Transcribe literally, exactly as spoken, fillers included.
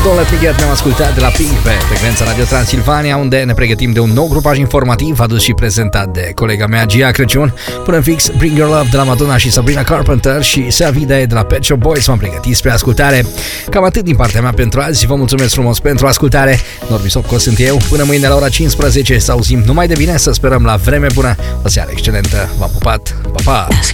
Don't Let Me Get ne-am ascultat de la Pink pe frecvența Radio Transilvania, unde ne pregătim de un nou grupaj informativ adus și prezentat de colega mea Gia Crăciun. Până în fix, Bring Your Love de la Madonna și Sabrina Carpenter și Sea Vida de la Pet Shop Boys m-am pregătit spre ascultare. Cam atât din partea mea pentru azi, vă mulțumesc frumos pentru ascultare. Norbi Sopco sunt eu, până mâine la ora cincisprezece să auzim numai de bine, să sperăm la vreme bună. O seară excelentă, v-am pupat, pa, pa!